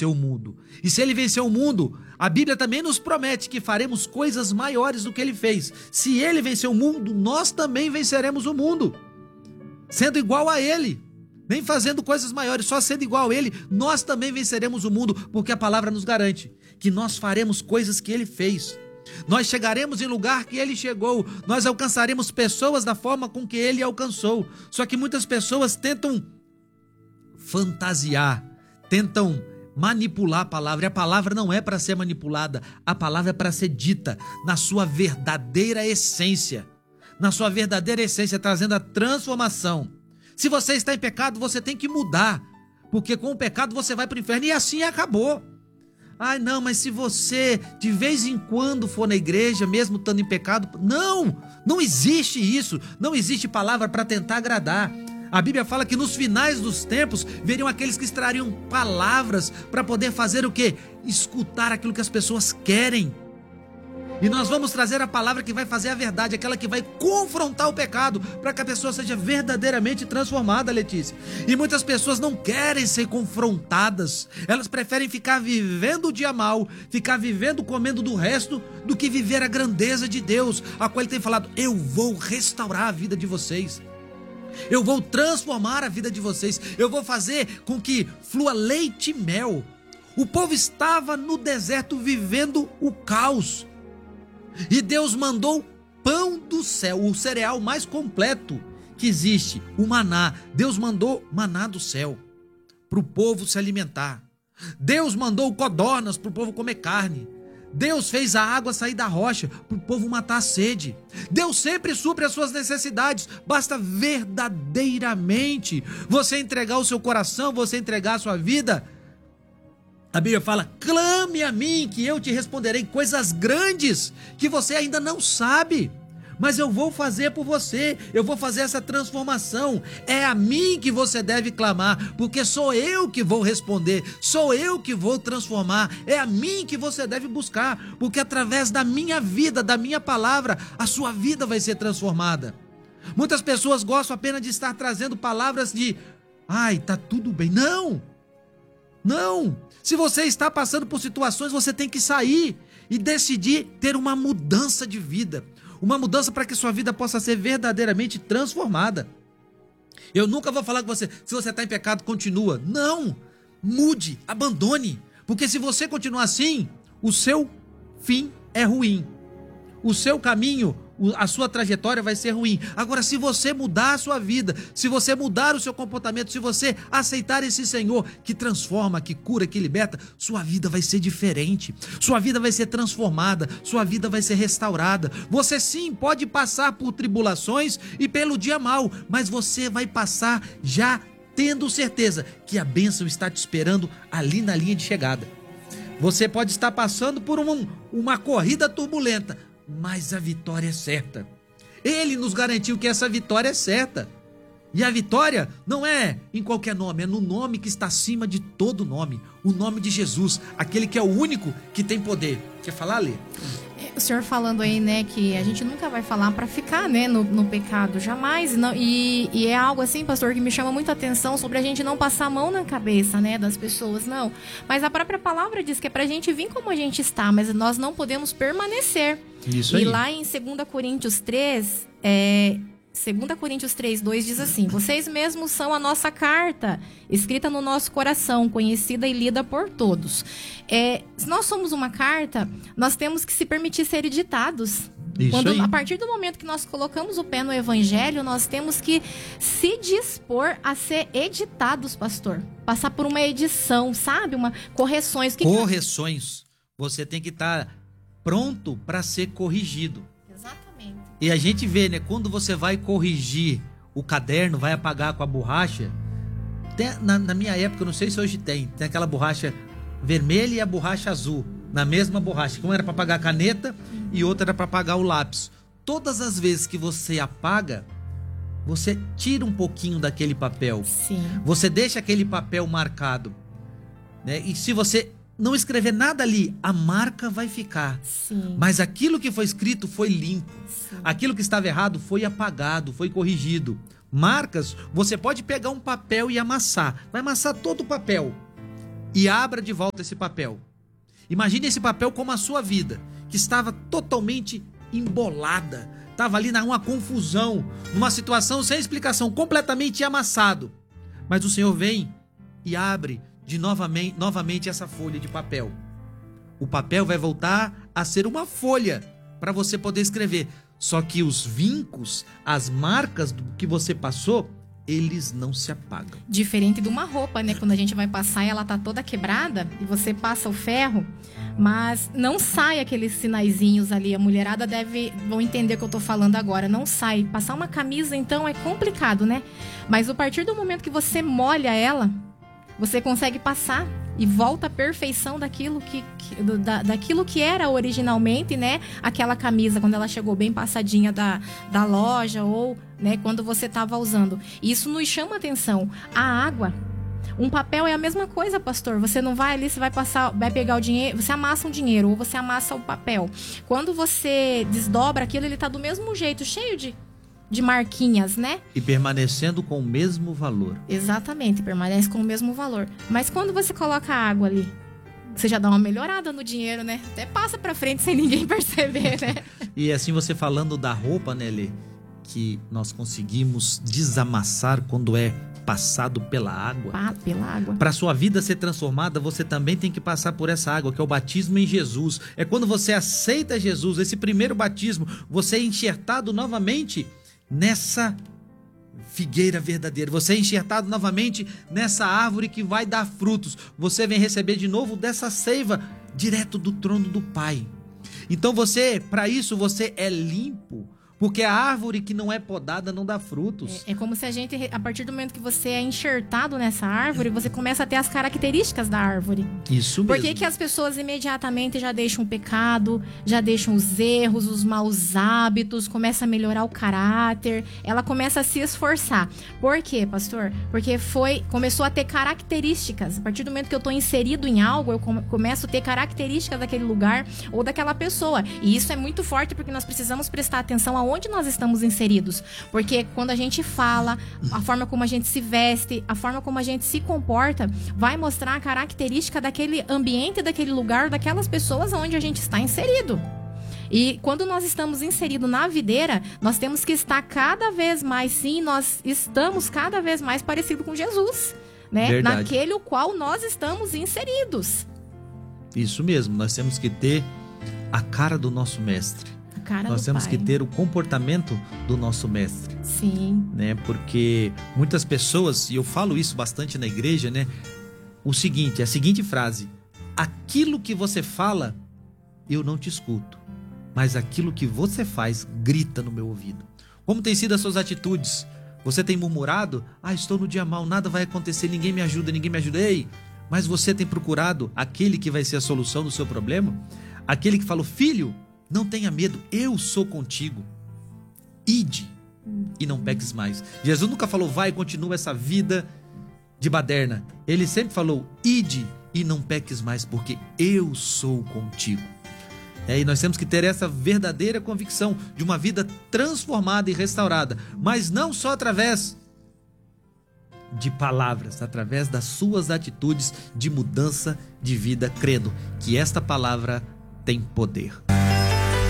venceu o mundo. E se ele venceu o mundo, a Bíblia também nos promete que faremos coisas maiores do que ele fez. Se ele venceu o mundo, nós também venceremos o mundo. Sendo igual a ele, nem fazendo coisas maiores, só sendo igual a ele, nós também venceremos o mundo, porque a palavra nos garante que nós faremos coisas que ele fez. Nós chegaremos em lugar que ele chegou, nós alcançaremos pessoas da forma com que ele alcançou. Só que muitas pessoas tentam fantasiar, tentam manipular a palavra, e a palavra não é para ser manipulada, a palavra é para ser dita na sua verdadeira essência, trazendo a transformação. Se você está em pecado, você tem que mudar, porque com o pecado você vai para o inferno e assim acabou. Ai não, mas se você de vez em quando for na igreja, mesmo estando em pecado, não existe isso, não existe palavra para tentar agradar. A Bíblia fala que nos finais dos tempos veriam aqueles que extrariam palavras para poder fazer o quê? Escutar aquilo que as pessoas querem. E nós vamos trazer a palavra que vai fazer a verdade, aquela que vai confrontar o pecado, para que a pessoa seja verdadeiramente transformada, Letícia. E muitas pessoas não querem ser confrontadas, elas preferem ficar vivendo o dia mal, ficar vivendo comendo do resto, do que viver a grandeza de Deus, a qual ele tem falado: eu vou restaurar a vida de vocês. Eu vou transformar a vida de vocês, eu vou fazer com que flua leite e mel. O povo estava no deserto vivendo o caos. E Deus mandou pão do céu, o cereal mais completo que existe, o maná. Deus mandou maná do céu para o povo se alimentar. Deus mandou codornas para o povo comer carne. Deus fez a água sair da rocha para o povo matar a sede. Deus sempre supre as suas necessidades. Basta verdadeiramente você entregar o seu coração, você entregar a sua vida. A Bíblia fala: clame a mim que eu te responderei coisas grandes que você ainda não sabe, mas eu vou fazer por você, eu vou fazer essa transformação. É a mim que você deve clamar, porque sou eu que vou responder, sou eu que vou transformar. É a mim que você deve buscar, porque através da minha vida, da minha palavra, a sua vida vai ser transformada. Muitas pessoas gostam apenas de estar trazendo palavras de: ai, tá tudo bem. Não, se você está passando por situações, você tem que sair e decidir ter uma mudança de vida, uma mudança para que sua vida possa ser verdadeiramente transformada. Eu nunca vou falar com você: se você está em pecado, continua. Não, mude, abandone, porque se você continuar assim, o seu fim é ruim, o seu caminho, a sua trajetória vai ser ruim. Agora, se você mudar a sua vida, se você mudar o seu comportamento, se você aceitar esse Senhor que transforma, que cura, que liberta, sua vida vai ser diferente, sua vida vai ser transformada, sua vida vai ser restaurada. Você sim pode passar por tribulações e pelo dia mau, mas você vai passar já tendo certeza que a bênção está te esperando ali na linha de chegada. Você pode estar passando por uma corrida turbulenta, mas a vitória é certa. Ele nos garantiu que essa vitória é certa. E a vitória não é em qualquer nome, é no nome que está acima de todo nome, o nome de Jesus, aquele que é o único que tem poder. Quer falar, Lê? O senhor falando aí, né, que a gente nunca vai falar para ficar, né, no pecado, jamais. Não, e é algo assim, pastor, que me chama muita atenção sobre a gente não passar a mão na cabeça, né, das pessoas, não. Mas a própria palavra diz que é pra gente vir como a gente está, mas nós não podemos permanecer. Isso aí. E lá em 2 Coríntios 3, 2 Coríntios 3:2 diz assim: vocês mesmos são a nossa carta, escrita no nosso coração, conhecida e lida por todos. Se nós somos uma carta, nós temos que se permitir ser editados. A partir do momento que nós colocamos o pé no evangelho, nós temos que se dispor a ser editados, pastor. Passar por uma edição, sabe? Correções. Correções. Você tem que estar pronto para ser corrigido. Exatamente. E a gente vê, né? Quando você vai corrigir o caderno, vai apagar com a borracha. Até na minha época, eu não sei se hoje tem aquela borracha vermelha e a borracha azul na mesma borracha. Uma era para apagar a caneta e outra era para apagar o lápis. Todas as vezes que você apaga, você tira um pouquinho daquele papel. Sim. Você deixa aquele papel marcado, né? E se você não escrever nada ali, a marca vai ficar. Sim. Mas aquilo que foi escrito foi limpo. Sim. Aquilo que estava errado foi apagado, foi corrigido. Marcas, você pode pegar um papel e amassar. Vai amassar todo o papel. e abra de volta esse papel. Imagine esse papel como a sua vida, que estava totalmente embolada, estava ali numa confusão, numa situação sem explicação, completamente amassado. Mas o Senhor vem e abre novamente essa folha de papel. O papel vai voltar a ser uma folha para você poder escrever. Só que os vincos, as marcas do que você passou, eles não se apagam. Diferente de uma roupa, né? Quando a gente vai passar e ela tá toda quebrada e você passa o ferro, mas não sai aqueles sinaizinhos ali. A mulherada vão entender o que eu tô falando agora. Não sai. Passar uma camisa, então, é complicado, né? Mas a partir do momento que você molha ela, você consegue passar e volta à perfeição daquilo que era originalmente, né? Aquela camisa, quando ela chegou bem passadinha da loja ou, né, quando você estava usando. Isso nos chama atenção. A água, um papel é a mesma coisa, pastor. Você não vai ali, você vai pegar o dinheiro, você amassa um dinheiro ou você amassa o papel. Quando você desdobra aquilo, ele tá do mesmo jeito, cheio de marquinhas, né? E permanecendo com o mesmo valor. Exatamente, permanece com o mesmo valor. Mas quando você coloca a água ali, você já dá uma melhorada no dinheiro, né? Até passa pra frente sem ninguém perceber, né? E assim, você falando da roupa, né, Lê? Que nós conseguimos desamassar quando é passado pela água. Pela água. Para sua vida ser transformada, você também tem que passar por essa água, que é o batismo em Jesus. É quando você aceita Jesus, esse primeiro batismo, você é enxertado novamente nessa figueira verdadeira. Você é enxertado novamente nessa árvore que vai dar frutos. Você vem receber de novo dessa seiva direto do trono do Pai. Então para isso você é limpo. Porque a árvore que não é podada não dá frutos. É como se a partir do momento que você é enxertado nessa árvore, você começa a ter as características da árvore. Isso mesmo. Por que as pessoas imediatamente já deixam o pecado, já deixam os erros, os maus hábitos, começa a melhorar o caráter, ela começa a se esforçar. Por quê, pastor? Porque começou a ter características. A partir do momento que eu estou inserido em algo, eu começo a ter características daquele lugar ou daquela pessoa. E isso é muito forte porque nós precisamos prestar atenção aonde nós estamos inseridos. Porque quando a gente fala, a forma como a gente se veste, a forma como a gente se comporta, vai mostrar a característica daquele ambiente, daquele lugar, daquelas pessoas onde a gente está inserido. E quando nós estamos inseridos na videira, nós temos que estar cada vez mais, sim, nós estamos cada vez mais parecidos com Jesus, né? Verdade. Naquele o qual nós estamos inseridos. Isso mesmo, nós temos que ter a cara do nosso mestre. Nós temos que ter o comportamento do nosso mestre. Sim. Né? Porque muitas pessoas, e eu falo isso bastante na igreja, né? A seguinte frase: aquilo que você fala, eu não te escuto, mas aquilo que você faz grita no meu ouvido. Como tem sido as suas atitudes? Você tem murmurado? Estou no dia mau, nada vai acontecer, ninguém me ajuda. Ei, mas você tem procurado aquele que vai ser a solução do seu problema? Aquele que falou: filho, não tenha medo, eu sou contigo. Ide e não peques mais. Jesus nunca falou: vai e continua essa vida de baderna. Ele sempre falou: ide e não peques mais, porque eu sou contigo. E nós temos que ter essa verdadeira convicção de uma vida transformada e restaurada, mas não só através de palavras, através das suas atitudes de mudança de vida, crendo que esta palavra tem poder.